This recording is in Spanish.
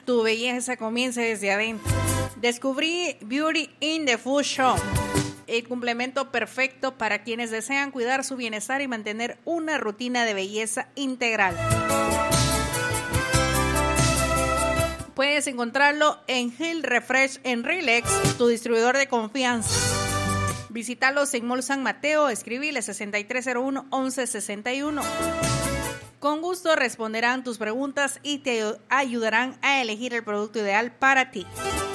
tu belleza comienza desde adentro. Descubrí Beauty in the Food Shop, el complemento perfecto para quienes desean cuidar su bienestar y mantener una rutina de belleza integral. Puedes encontrarlo en Hill Refresh en Relax, tu distribuidor de confianza. Visítalos en Mall San Mateo, escribile 6301-1161. Con gusto responderán tus preguntas y te ayudarán a elegir el producto ideal para ti.